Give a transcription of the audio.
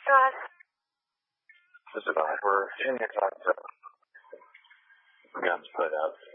This is we're in your talk, so guns put up.